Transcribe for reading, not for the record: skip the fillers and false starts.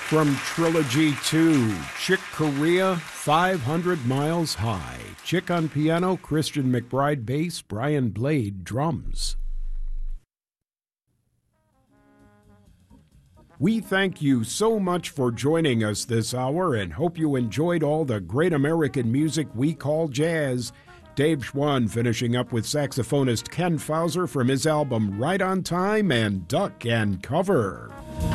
From Trilogy 2, Chick Corea, 500 Miles High. Chick on piano, Christian McBride bass, Brian Blade drums. We thank you so much for joining us this hour and hope you enjoyed all the great American music we call jazz. Dave Schwann finishing up with saxophonist Ken Fauser from his album Right on Time and Duck and Cover.